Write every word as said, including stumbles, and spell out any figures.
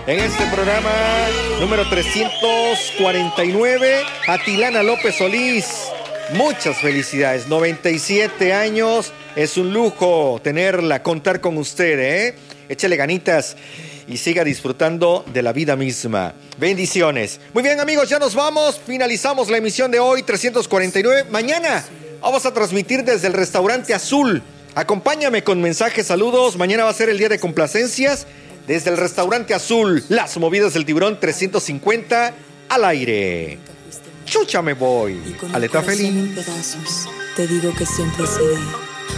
en este programa número trescientos cuarenta y nueve, Atilana López Solís. Muchas felicidades, noventa y siete años, es un lujo tenerla, contar con usted, ¿eh? Échale ganitas y siga disfrutando de la vida misma. Bendiciones. Muy bien, amigos, ya nos vamos. Finalizamos la emisión de hoy, trescientos cuarenta y nueve. Mañana vamos a transmitir desde el Restaurante Azul. Acompáñame con mensajes, saludos. Mañana va a ser el día de complacencias desde el Restaurante Azul. Las movidas del tiburón trescientos cincuenta al aire. Chucha, me voy. Aleta feliz. Te digo que siempre seré